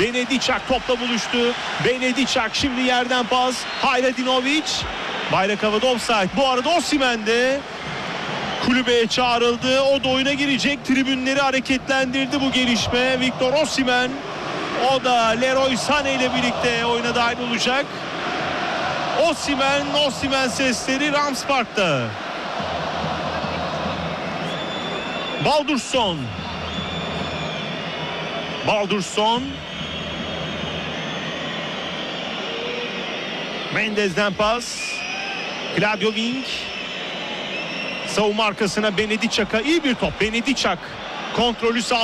Benedičak topla buluştu. Benedičak şimdi yerden pas. Hayradinovic. Bayrak havada, offside. Bu arada Osimhen de kulübeye çağrıldı. O da oyuna girecek. Tribünleri hareketlendirdi bu gelişme. Victor Osimhen. O da Leroy Sané ile birlikte oyuna dahil olacak. Osimhen sesleri Rams Park'ta. Baldursson. Mendes'den pas. Claudio Wink. Savunma arkasına Benedičak'a iyi bir top. Benedičak kontrolü sağ.